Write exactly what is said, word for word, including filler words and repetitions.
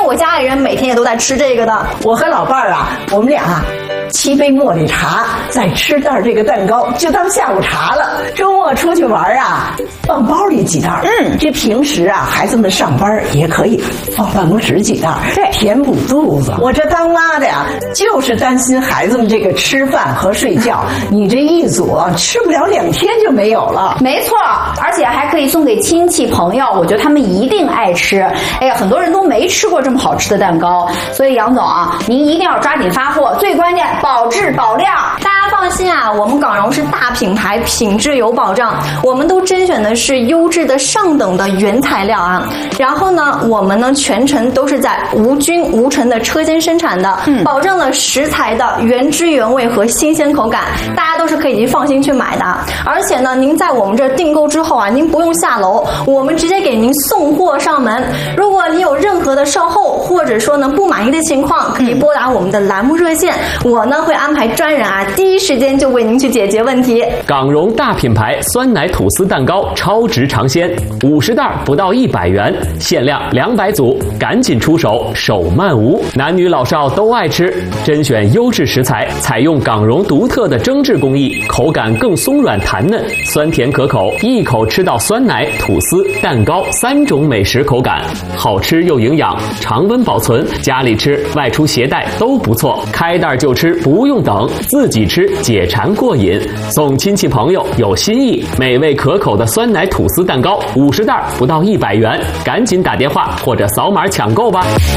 我家里人每天也都在吃这个的。 我和老伴儿啊，我们俩啊。沏杯茉莉茶，再吃袋这个蛋糕，就当下午茶了。周末出去玩啊，放包里几袋。嗯，这平时啊，孩子们上班也可以放办公室几袋，对，填补肚子。我这当妈的呀，就是担心孩子们这个吃饭和睡觉，你这一组吃不了两天就没有了。 没错，而且还可以送给亲戚朋友，我觉得他们一定爱吃。哎呀，很多人都没吃过这么好吃的蛋糕，所以杨总啊，您一定要抓紧发货，最关键。保质保量，大家放心啊，我们港荣是大品牌，品质有保障，我们都甄选的是优质的上等的原材料啊。然后呢，我们呢全程都是在无菌无尘的车间生产的，嗯，保证了食材的原汁原味和新鲜口感，大家都是可以放心去买的。而且呢，您在我们这订购之后啊，您不用下楼，我们直接给您送货上门。如果你有任何的售后或者说呢不满意的情况，可以拨打我们的栏目热线，我呢会安排专人啊，第一时间就为您去解决问题。 港荣大品牌酸奶吐司蛋糕超值尝鲜，五十袋不到一百元，限量两百组，赶紧出手，手慢无。男女老少都爱吃，甄选优质食材，采用港荣独特的蒸制工艺，口感更松软弹嫩，酸甜可口，一口吃到酸奶、吐司、蛋糕三种美食口感，好吃又营养，常温保存，家里吃、外出携带都不错，开袋就吃，不用等，自己吃解馋过瘾，送亲戚朋友有心意，美味可口的酸奶吐司蛋糕五十袋不到一百元，赶紧打电话或者扫码抢购吧。